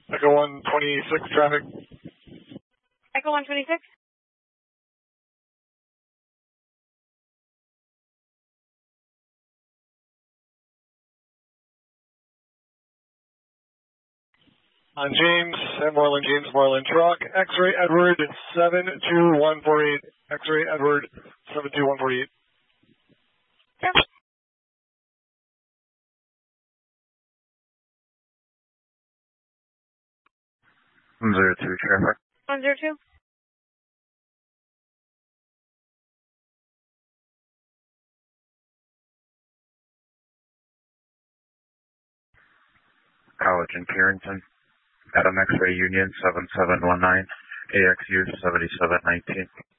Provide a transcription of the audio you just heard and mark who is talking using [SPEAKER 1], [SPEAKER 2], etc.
[SPEAKER 1] Echo 126 traffic.
[SPEAKER 2] Echo 126.
[SPEAKER 1] On James, Moreland truck, X-ray Edward 72148, X-ray Edward 72148.
[SPEAKER 2] Yep.
[SPEAKER 3] 102 traffic.
[SPEAKER 2] 102.
[SPEAKER 3] College in Carrington. Adam X-ray Union 7719, AXU 7719.